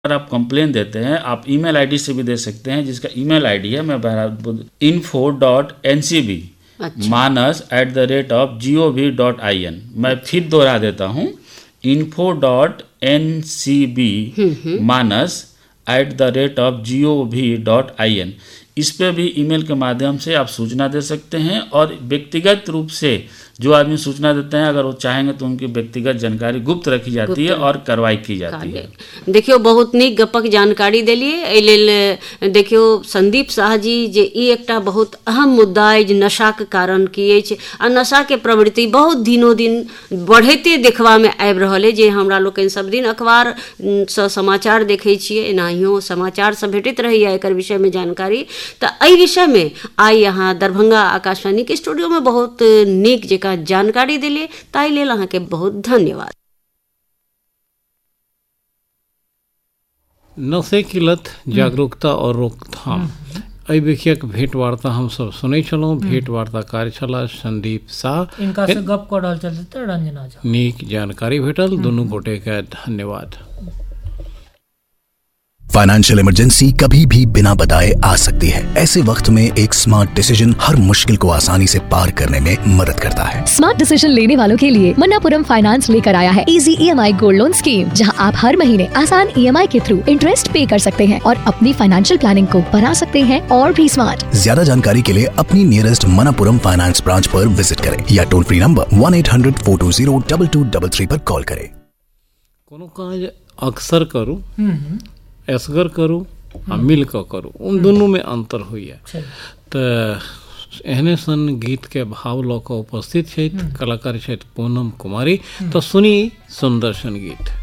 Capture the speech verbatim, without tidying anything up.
अगर आप कंप्लेन देते हैं, आप ईमेल आईडी से भी दे सकते हैं, जिसका ईमेल आईडी है, मैं info dot N C B Manas at the rate of ji O V dot I N. मैं फिर दोहरा देता हूँ, info dot N C B Manas at the rate of ji O V dot I N. इस पे भी email के माध्यम से आप सूचना दे सकते हैं, और व्यक्तिगत रूप से जो आदमी सूचना देते हैं, अगर वो चाहेंगे तो उनकी व्यक्तिगत जानकारी गुप्त रखी जाती है और कार्रवाई की जाती है। देखियो बहुत नीक गपक जानकारी देलिए। एहि लेल देखियो संदीप शाह जी जे ई एकटा बहुत अहम मुद्दा अछि नशाक कारण की अछि, आ नशा के प्रवृत्ति बहुत दिनों दिन बढ़ते देखबा में आबि रहल अछि, जे हमरा लोकनि सब दिन अखबार सँ समाचार देखै छियै, एनाहियो समाचार से भेटैत रहैया एकर विषय में जानकारी। तो एहि विषय में आई अहाँ दरभंगा आकाशवाणी के स्टूडियो में बहुत नीक जकाँ जानकारी दिलिए, ताहि लेल अहाँके बहुत धन्यवाद। नशे की लत जागरूकता और रोकथाम एहि विषयक भेंट वार्ता हम सब सुनै छलहुँ। भेंट वार्ताकार छलाह संदीप शाह। इनका से गप कऽ रहल छथि रंजना झा। नीक जानकारी भेटल, दुनू गोटे के धन्यवाद। फाइनेंशियल इमरजेंसी कभी भी बिना बताए आ सकती है। ऐसे वक्त में एक स्मार्ट डिसीजन हर मुश्किल को आसानी से पार करने में मदद करता है। स्मार्ट डिसीजन लेने वालों के लिए मन्नापुरम फाइनेंस लेकर आया है इजी ई एम आई गोल्ड लोन स्कीम, जहां आप हर महीने आसान ई एम आई के थ्रू इंटरेस्ट पे कर सकते हैं और अपनी फाइनेंशियल प्लानिंग को बना सकते हैं और भी स्मार्ट। ज्यादा जानकारी के लिए अपनी नियरेस्ट मन्नापुरम फाइनेंस ब्रांच पर विजिट करें या toll free number one eight hundred four to zero double two double three पर कॉल करें। कोनो काज अक्सर करूँ, असगर करूँ आ मिल कर करूँ, उन दोनों में अंतर होइए। तो एहने सन गीत के भाव लऽ कऽ उपस्थित छथि कलाकार छथि पूनम कुमारी। तो सुनी सुंदर सन गीत।